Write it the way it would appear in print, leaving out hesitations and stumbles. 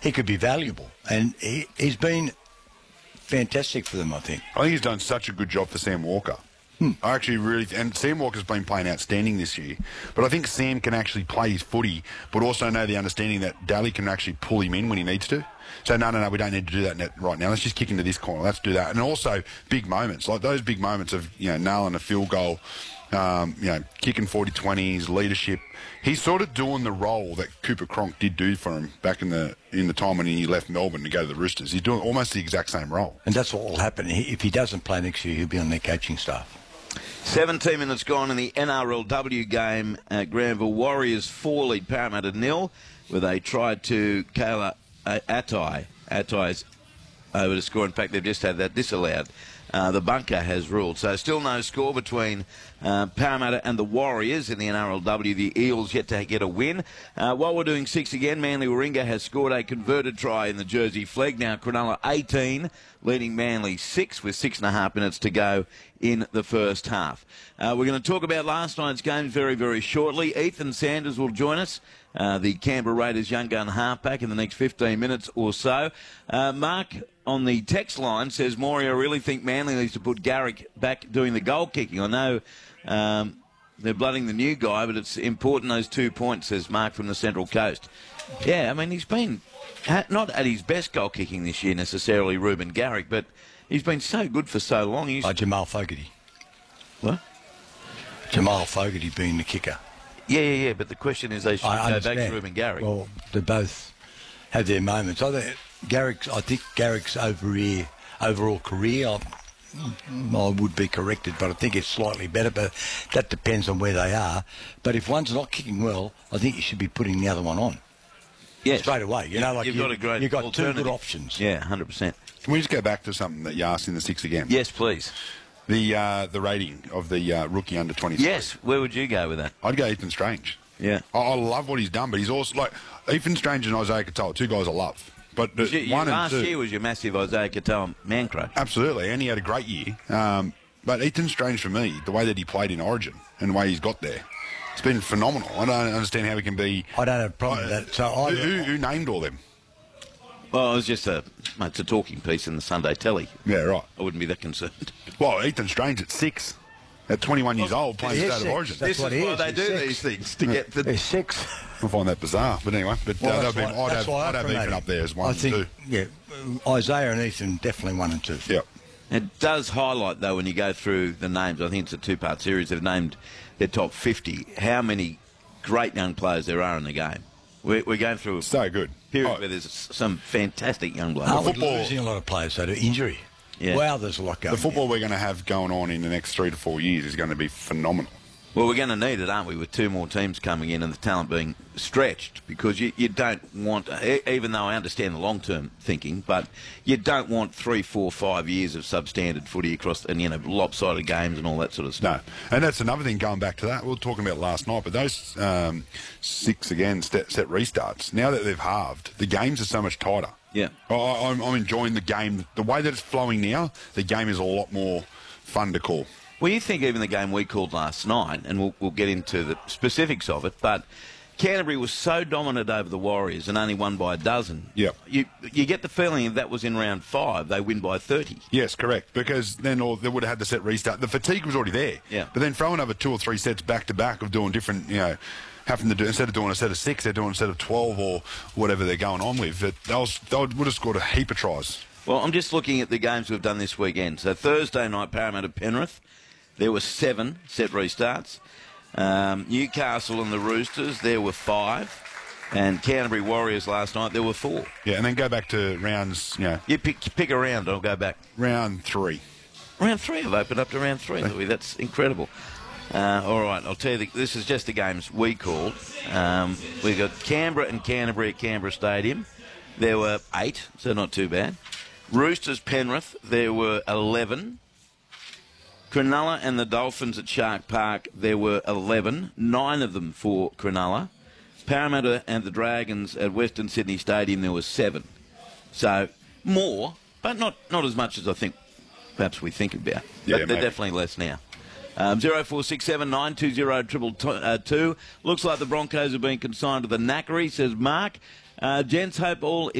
he could be valuable. And he's been fantastic for them, I think. I think he's done such a good job for Sam Walker. I actually really... And Sam Walker's been playing outstanding this year. But I think Sam can actually play his footy, but also know the understanding that Daly can actually pull him in when he needs to. So, no, we don't need to do that right now. Let's just kick into this corner. Let's do that. And also big moments, like those big moments of, nailing a field goal, kicking 40-20s, leadership. He's sort of doing the role that Cooper Cronk did do for him back in the time when he left Melbourne to go to the Roosters. He's doing almost the exact same role. And that's what will happen. If he doesn't play next year, he'll be on their coaching staff. 17 minutes gone in the NRLW game at Granville. Warriors 4 lead Parramatta 0 with a try to Kayla Atai. Atai's over to score. In fact, they've just had that disallowed. The bunker has ruled. So still no score between Parramatta and the Warriors in the NRLW. The Eels yet to get a win. While we're doing 6 again, Manly Warringah has scored a converted try in the Jersey Flegg. Now Cronulla 18, leading Manly 6 with 6.5 minutes to go in the first half. We're going to talk about last night's games very, very shortly. Ethan Sanders will join us, the Canberra Raiders young gun halfback, in the next 15 minutes or so. Mark on the text line says, Maury, I really think Manly needs to put Garrick back doing the goal kicking. I know they're blooding the new guy, but it's important, those 2 points, says Mark from the Central Coast. Yeah, I mean, he's been not at his best goal kicking this year necessarily, Reuben Garrick, but he's been so good for so long. Jamal Fogarty. What? Jamal Fogarty being the kicker. Yeah, but the question is they should go back to Reuben Garrick. Well, they both have their moments. I think Garrick's overall career, I would be corrected, but I think it's slightly better, but that depends on where they are. But if one's not kicking well, I think you should be putting the other one on. Yes. Straight away. You've got two good options. Yeah, 100%. Can we just go back to something that you asked in the 6 again? Yes, please. The rating of the rookie under 23. Yes, where would you go with that? I'd go Ethan Strange. Yeah. I love what he's done, but he's also, like, Ethan Strange and Isaiah Katoa, 2 guys I love. But last year was your massive Isaiah Katoa man crush. Absolutely, and he had a great year. But Ethan Strange, for me, the way that he played in Origin and the way he's got there, it's been phenomenal. I don't understand how he can be... I don't have a problem with that. So who named all them? Well, it was just it's a talking piece in the Sunday telly. Yeah, right. I wouldn't be that concerned. Well, Ethan Strange at 6, at 21 years old, playing State of Origin. This is why they do these things, to get the... They're 6. I find that bizarre. But anyway, I'd have Ethan up there as 1 and 2. Yeah, Isaiah and Ethan definitely 1 and 2. Yep. It does highlight, though, when you go through the names, I think it's a 2-part series, they've named their top 50, how many great young players there are in the game. We're going through so good period where there's some fantastic young players. We're losing a lot of players, so to injury. Yeah. Wow, there's a lot going on. The football we're going to have going on in the next 3 to 4 years is going to be phenomenal. Well, we're going to need it, aren't we, with 2 more teams coming in and the talent being stretched, because you don't want, even though I understand the long-term thinking, but you don't want 3, 4, 5 years of substandard footy across, and, lopsided games and all that sort of stuff. No, and that's another thing going back to that. We were talking about last night, but those 6, again, set restarts, now that they've halved, the games are so much tighter. Yeah. I'm enjoying the game. The way that it's flowing now, the game is a lot more fun to call. Well, you think even the game we called last night, and we'll get into the specifics of it, but Canterbury was so dominant over the Warriors and only won by 12. Yep. You get the feeling if that was in round 5, they win by 30. Yes, correct, because then they would have had the set restart. The fatigue was already there. Yeah. But then throwing over 2 or 3 sets back-to-back of doing different, having to do, instead of doing a set of 6, they're doing a set of 12 or whatever they're going on with. They would have scored a heap of tries. Well, I'm just looking at the games we've done this weekend. So Thursday night, Parramatta Penrith. There were 7 set restarts. Newcastle and the Roosters, there were 5. And Canterbury Warriors last night, there were 4. Yeah, and then go back to rounds, You pick a round, I'll go back. Round 3. Round 3, I've opened up to round 3, Louis. That's incredible. All right, I'll tell you, this is just the games we called. We've got Canberra and Canterbury at Canberra Stadium. There were 8, so not too bad. Roosters Penrith, there were 11. Cronulla and the Dolphins at Shark Park, there were 11, 9 of them for Cronulla. Parramatta and the Dragons at Western Sydney Stadium, there were 7. So more, but not as much as I think perhaps we think about. Yeah, but they're definitely less now. 0467 920 222. Looks like the Broncos are being consigned to the knackery, says Mark. Gents, hope all